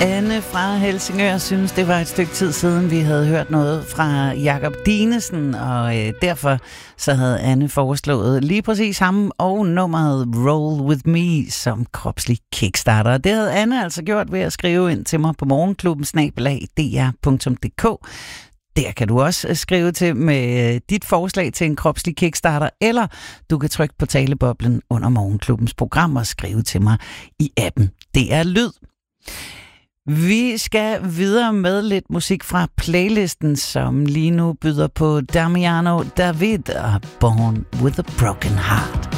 Anne fra Helsingør synes, det var et stykke tid siden, vi havde hørt noget fra Jakob Dinesen, og derfor så havde Anne foreslået lige præcis ham og nummeret Roll With Me som kropslig kickstarter. Det havde Anne altså gjort ved at skrive ind til mig på morgenklubben@dr.dk. Der kan du også skrive til med dit forslag til en kropslig kickstarter, eller du kan trykke på taleboblen under Morgenklubbens program og skrive til mig i appen. Det er lyd. Vi skal videre med lidt musik fra playlisten, som lige nu byder på Damiano David og Born With A Broken Heart.